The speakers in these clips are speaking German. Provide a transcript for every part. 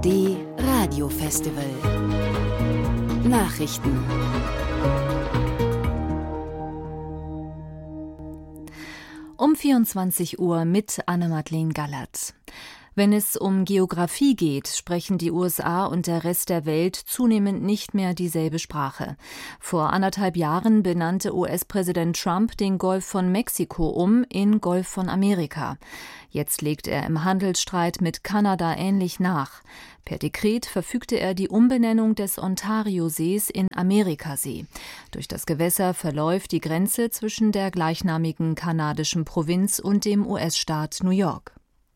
ARD Radiofestival. Nachrichten. Um 24 Uhr mit Anne-Madeleine Gallert. Wenn es um Geografie geht, sprechen die USA und der Rest der Welt zunehmend nicht mehr dieselbe Sprache. Vor 1,5 Jahren benannte US-Präsident Trump den Golf von Mexiko in Golf von Amerika. Jetzt legt er im Handelsstreit mit Kanada ähnlich nach. Per Dekret verfügte er die Umbenennung des Ontariosees in Amerikasee. Durch das Gewässer verläuft die Grenze zwischen der gleichnamigen kanadischen Provinz und dem US-Staat New York.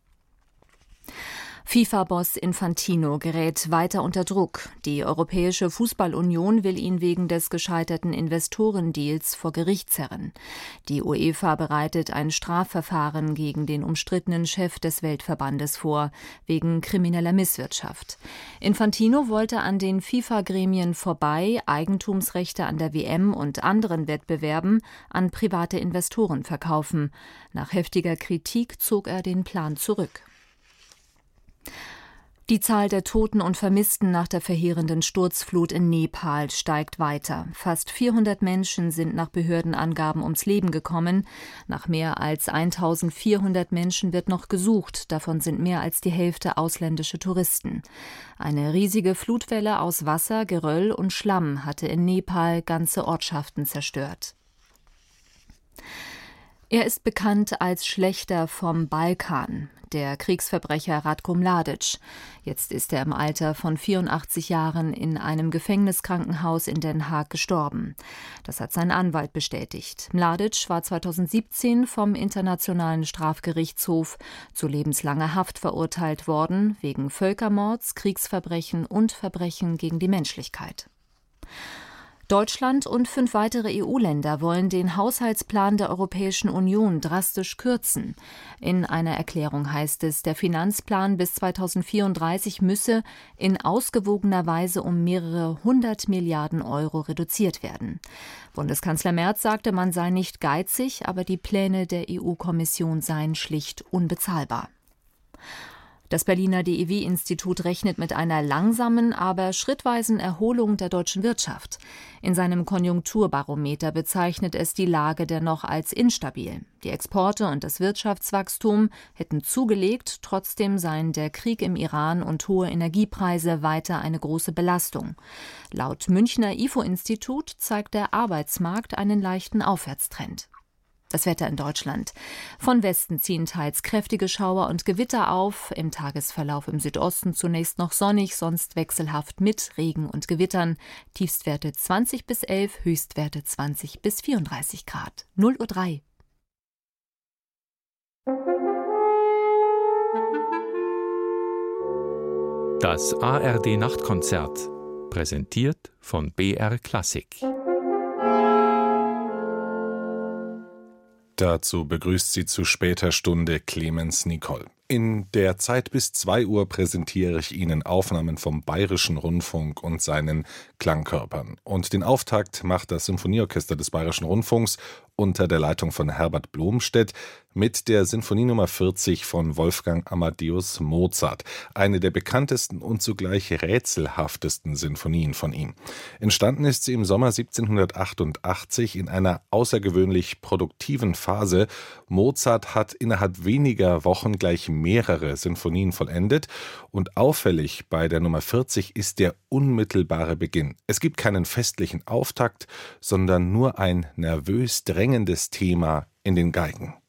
FIFA-Boss Infantino gerät weiter unter Druck. Die Europäische Fußballunion will ihn wegen des gescheiterten Investorendeals vor Gericht zerren. Die UEFA bereitet ein Strafverfahren gegen den umstrittenen Chef des Weltverbandes vor, wegen krimineller Misswirtschaft. Infantino wollte an den FIFA-Gremien vorbei Eigentumsrechte an der WM und anderen Wettbewerben an private Investoren verkaufen. Nach heftiger Kritik zog er den Plan zurück. Die Zahl der Toten und Vermissten nach der verheerenden Sturzflut in Nepal steigt weiter. Fast 400 Menschen sind nach Behördenangaben ums Leben gekommen. Nach mehr als 1400 Menschen wird noch gesucht. Davon sind mehr als die Hälfte ausländische Touristen. Eine riesige Flutwelle aus Wasser, Geröll und Schlamm hatte in Nepal ganze Ortschaften zerstört. Er ist bekannt als Schlächter vom Balkan, der Kriegsverbrecher Ratko Mladic. Jetzt ist er im Alter von 84 Jahren in einem Gefängniskrankenhaus in Den Haag gestorben. Das hat sein Anwalt bestätigt. Mladic war 2017 vom Internationalen Strafgerichtshof zu lebenslanger Haft verurteilt worden, wegen Völkermords, Kriegsverbrechen und Verbrechen gegen die Menschlichkeit. Deutschland und 5 weitere EU-Länder wollen den Haushaltsplan der Europäischen Union drastisch kürzen. In einer Erklärung heißt es, der Finanzplan bis 2034 müsse in ausgewogener Weise um mehrere 100 Milliarden Euro reduziert werden. Bundeskanzler Merz sagte, man sei nicht geizig, aber die Pläne der EU-Kommission seien schlicht unbezahlbar. Das Berliner DIW-Institut rechnet mit einer langsamen, aber schrittweisen Erholung der deutschen Wirtschaft. In seinem Konjunkturbarometer bezeichnet es die Lage dennoch als instabil. Die Exporte und das Wirtschaftswachstum hätten zugelegt, trotzdem seien der Krieg im Iran und hohe Energiepreise weiter eine große Belastung. Laut Münchner IFO-Institut zeigt der Arbeitsmarkt einen leichten Aufwärtstrend. Das Wetter in Deutschland. Von Westen ziehen teils kräftige Schauer und Gewitter auf. Im Tagesverlauf im Südosten zunächst noch sonnig, sonst wechselhaft mit Regen und Gewittern. Tiefstwerte 20 bis 11, Höchstwerte 20 bis 34 Grad. 0:03 Uhr. Das ARD-Nachtkonzert. Präsentiert von BR Klassik. Dazu begrüßt sie zu später Stunde Clemens Nicol. In der Zeit bis 2 Uhr präsentiere ich Ihnen Aufnahmen vom Bayerischen Rundfunk und seinen Klangkörpern. Und den Auftakt macht das Symphonieorchester des Bayerischen Rundfunks unter der Leitung von Herbert Blomstedt mit der Sinfonie Nummer 40 von Wolfgang Amadeus Mozart, eine der bekanntesten und zugleich rätselhaftesten Sinfonien von ihm. Entstanden ist sie im Sommer 1788 in einer außergewöhnlich produktiven Phase. Mozart hat innerhalb weniger Wochen gleich mehrere Sinfonien vollendet und auffällig bei der Nummer 40 ist der unmittelbare Beginn. Es gibt keinen festlichen Auftakt, sondern nur ein nervös drängendes Thema in den Geigen.